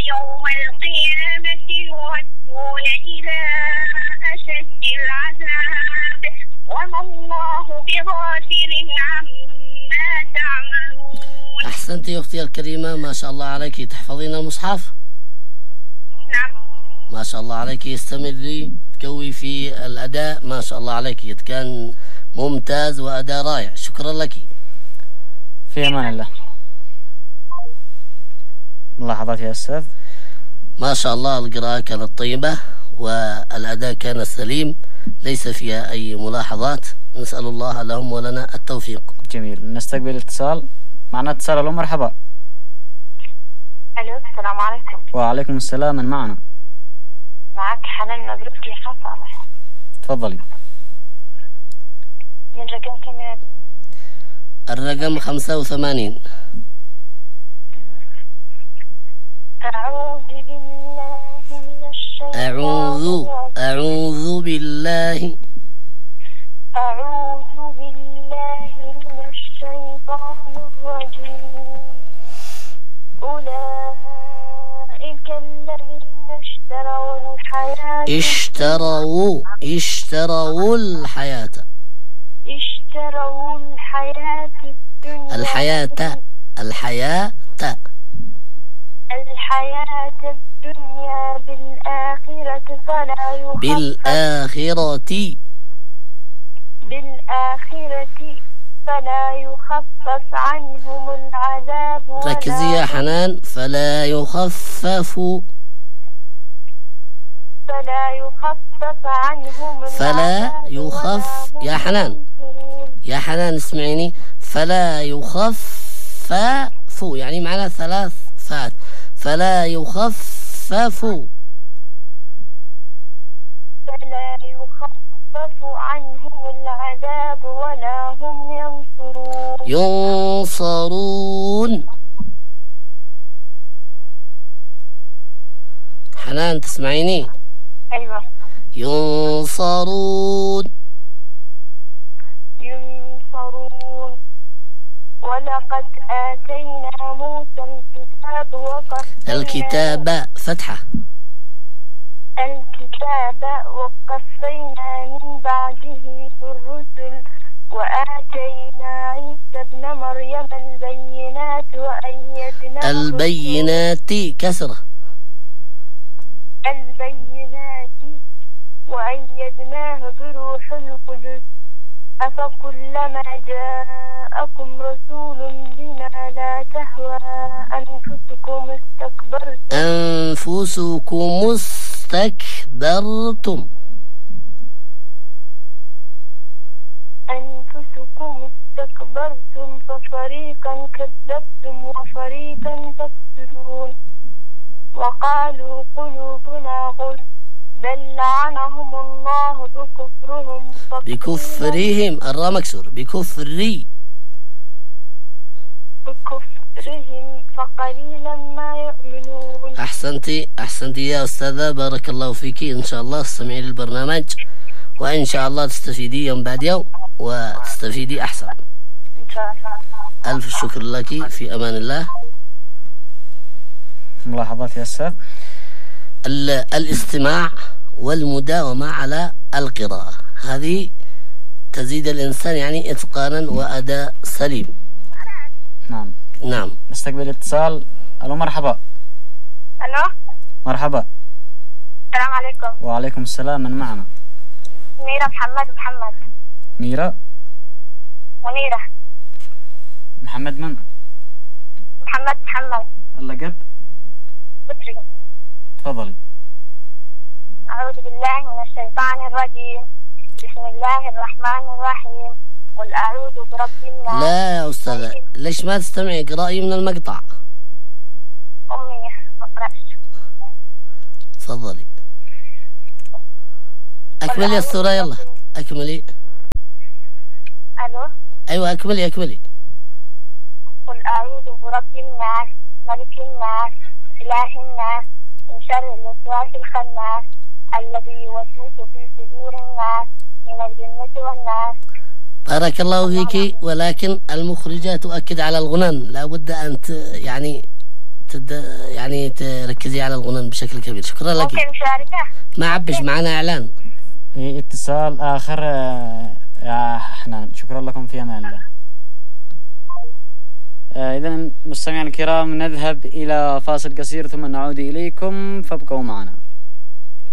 يوم القيامة يردون إلى أشد العذاب وما الله بغافل عما تعملون. أحسنت يا أختي الكريمة، ما شاء الله عليك. تحفظين المصحف؟ نعم. ما شاء الله عليك، استمري تقوي في الأداء، ما شاء الله عليك، كان ممتاز وأداء رائع. شكرا لك. في أمان الله. ملاحظات يا أستاذ؟ ما شاء الله القراءة كانت طيبة والأداء كان سليم، ليس فيها أي ملاحظات. نسأل الله لهم ولنا التوفيق. جميل. نستقبل اتصال. معنا اتصال. ألو مرحبا. ألو السلام عليكم. وعليكم السلام. من معنا؟ معك حنان مبروك يا صالح. تفضلي. من رقم كم؟ الرقم 85. أعوذ بالله من الشيطان أعوذ بالله من الشيطان الرجيم. أولئك الذين اشتروا الحياة الدنيا بالآخرة فلا يخفف عنهم العذاب. ركزي يا حنان. فلا يخفف عنهم يا حنان اسمعيني. فلا يخفف يعني معناه 3 فات. فلا يخفف عنهم العذاب ولا هم ينصرون. حنان تسمعيني؟ أيوة. ينصرون. ولقد آتينا موسى الكتاب فتحة. وقفينا من بعده بالرسل وآتينا عيسى ابن مريم البينات كسرة. وأيدناه بروح القدس أفكلما جاءكم رسول بما لا تهوى أنفسكم استكبرتم ففريقا كذبتم وفريقا تقتلون. وقالوا قلوبنا غلف بل لعنهم الله بكفرهم الراء مكسور. بكفرهم فقليلا ما يؤمنون. أحسنتي يا أستاذة، بارك الله فيك. إن شاء الله تستمعي للبرنامج وإن شاء الله تستفيدي يوم بعد يوم وتستفيدي أحسن إن شاء الله. ألف شكر لك. في أمان الله. ملاحظات يا أستاذ؟ الاستماع والمداومة على القراءة هذه تزيد الإنسان يعني إتقانا وأداء سليم. نعم. نستقبل اتصال. ألو مرحبا. ألو مرحبا. السلام عليكم. وعليكم السلام. من معنا؟ منيرة محمد. منيرة منيرة محمد. من؟ محمد. اللقب؟ بطري. تفضلي. أعوذ بالله من الشيطان الرجيم. بسم الله الرحمن الرحيم. قل أعوذ برب الناس. لا يا أستاذة، ليش ما تستمعي؟ قرأي من المقطع. أمي ما قرأش. تفضلي. أكملي السورة يلا. أكملي. ألو. أيوة أكملي. قل أعوذ برب الناس ملك الناس إله الناس من شر الوسواس الخناس الذي يوسوس في صدور الناس من الجنة والناس. بارك الله فيك. ولكن المخرجة تؤكد على الغنن، لا بد أن يعني يعني تركزي على الغنى بشكل كبير. شكرا لك. ممكن مشاركة؟ ما عبش معنا إعلان. اتصال آخر يا حنان. شكرا لكم في أمان الله. إذن مستمعينا الكرام نذهب إلى فاصل قصير ثم نعود إليكم فابقوا معنا.